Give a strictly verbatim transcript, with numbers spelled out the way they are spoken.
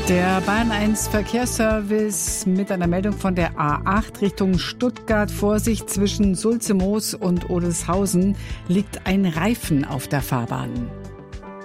Der Bahn eins Verkehrsservice mit einer Meldung von der A acht Richtung Stuttgart. Vorsicht, zwischen Sulzemoos und Odelshausen liegt ein Reifen auf der Fahrbahn.